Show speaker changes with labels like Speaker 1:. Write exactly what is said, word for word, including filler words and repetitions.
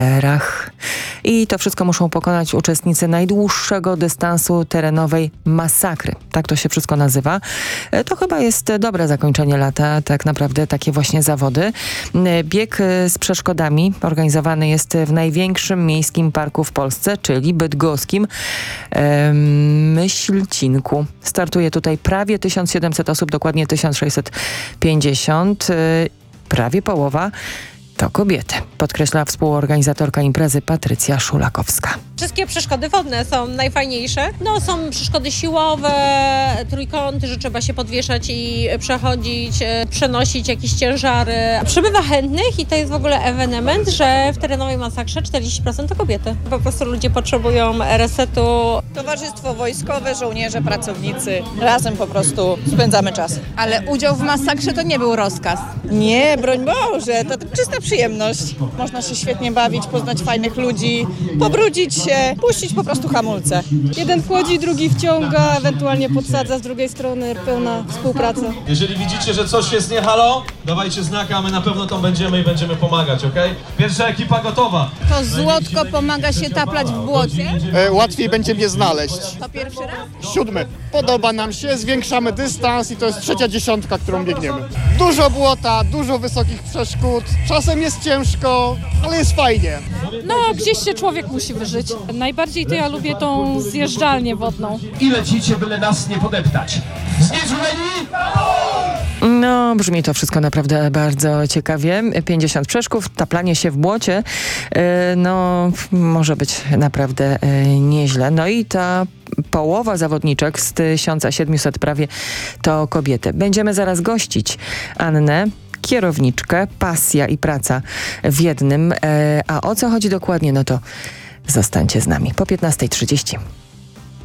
Speaker 1: I to wszystko muszą pokonać uczestnicy najdłuższego dystansu terenowej masakry. Tak to się wszystko nazywa. To chyba jest dobre zakończenie lata, tak naprawdę takie właśnie zawody. Bieg z przeszkodami organizowany jest w największym miejskim parku w Polsce, czyli bydgoskim Myślcinku. Startuje tutaj prawie tysiąc siedemset osób, dokładnie tysiąc sześćset pięćdziesiąt. Prawie połowa to kobiety, podkreśla współorganizatorka imprezy Patrycja Szulakowska.
Speaker 2: Wszystkie przeszkody wodne są najfajniejsze. No, są przeszkody siłowe, trójkąty, że trzeba się podwieszać i przechodzić, przenosić jakieś ciężary. Przybywa chętnych i to jest w ogóle ewenement, że w terenowej masakrze czterdzieści procent to kobiety. Po prostu ludzie potrzebują resetu.
Speaker 3: Towarzystwo wojskowe, żołnierze, pracownicy. Razem po prostu spędzamy czas.
Speaker 4: Ale udział w masakrze to nie był rozkaz.
Speaker 3: Nie, broń Boże, to czysta przyjemność. Można się świetnie bawić, poznać fajnych ludzi, pobrudzić się, puścić po prostu hamulce.
Speaker 5: Jeden wchodzi, drugi wciąga, ewentualnie podsadza z drugiej strony, pełna współpraca.
Speaker 6: Jeżeli widzicie, że coś jest nie halo, dawajcie znaka, a my na pewno tam będziemy i będziemy pomagać, ok? Pierwsza ekipa gotowa.
Speaker 4: To złotko pomaga się taplać w błocie?
Speaker 7: E, łatwiej będzie mnie znaleźć.
Speaker 4: To pierwszy raz?
Speaker 7: Siódmy. Podoba nam się, zwiększamy dystans i to jest trzecia dziesiątka, którą biegniemy. Dużo błota, dużo wysokich przeszkód, czasem jest ciężko, ale jest fajnie.
Speaker 5: No, gdzieś się człowiek musi wyżyć. Najbardziej to ja lubię tą zjeżdżalnię wodną.
Speaker 8: I lecicie, byle nas nie podeptać. Znieczuleni?
Speaker 1: No, brzmi to wszystko naprawdę bardzo ciekawie. pięćdziesiąt przeszkód, taplanie się w błocie, no może być naprawdę nieźle. No i ta połowa zawodniczek z tysiąc siedemset prawie to kobiety. Będziemy zaraz gościć Annę, kierowniczkę, pasja i praca w jednym. A o co chodzi dokładnie, no to zostańcie z nami po piętnasta trzydzieści.